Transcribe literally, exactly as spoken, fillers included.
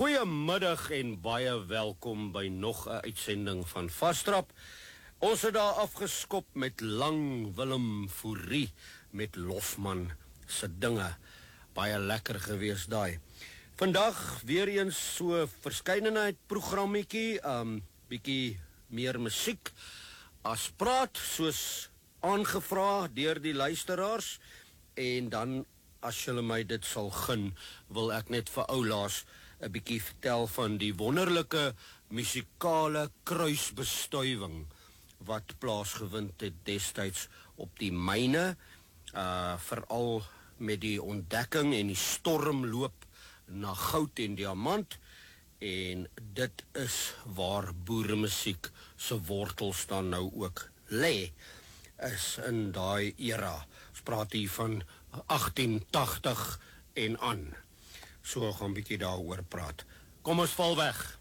Goeiemiddag en baie welkom by nog 'n uitsending van Vastrap. Ons het daar afgeskop met Lang Willem Fourie met Lofman se dinge. Baie lekker gewees daai. Vandag weer eens so verskeidenheid programmetjie, um bietjie meer musiek as praat, soos aangevra deur die luisteraars. En dan, as julle my dit sal gun, wil ek net vir oulaas 'n bietjie vertel van die wonderlike musikale kruisbestuiving wat plaasgevind het destyds op die myne, uh, veral met die ontdekking en die stormloop na goud en diamant, en dit is waar boeremusiek se wortels dan nou ook lê, is in daai era. Ons praat hier van agtien tagtig en aan. So gaan 'n bietjie daaroor praat. Kom ons val weg.